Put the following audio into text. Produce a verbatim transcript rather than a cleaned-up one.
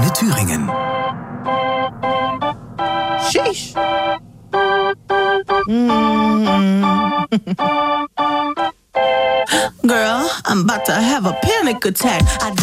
Radio Thüringen. Sheesh. Mm. Girl, I'm about to have a panic attack. I